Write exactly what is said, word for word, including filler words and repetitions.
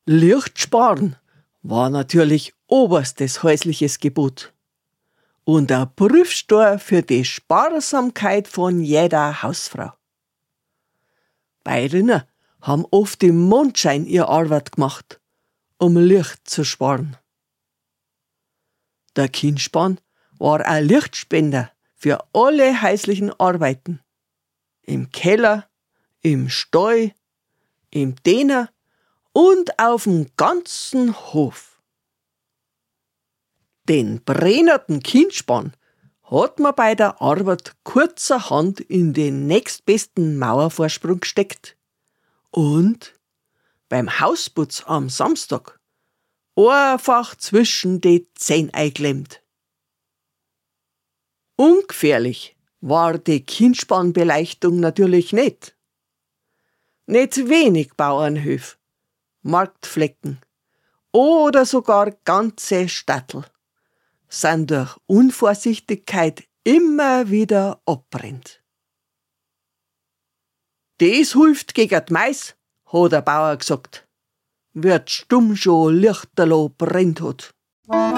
Licht sparen war natürlich oberstes häusliches Gebot und ein Prüfstein für die Sparsamkeit von jeder Hausfrau. Bäuerinnen haben oft im Mondschein ihre Arbeit gemacht, um Licht zu sparen. Der Kienspan war ein Lichtspender für alle häuslichen Arbeiten. Im Keller, im Stall, im Diener und auf dem ganzen Hof. Den brennerten Kienspan hat man bei der Arbeit kurzerhand in den nächstbesten Mauervorsprung gesteckt und beim Hausputz am Samstag einfach zwischen die Zähne eingeklemmt. Ungefährlich war die Kienspanbeleuchtung natürlich nicht. Nicht wenig Bauernhöfe, Marktflecken oder sogar ganze Städtel sind durch Unvorsichtigkeit immer wieder abbrennt. Das hilft gegen die Mais, hat der Bauer gesagt, wird stumm schon lichterloh brennt hat.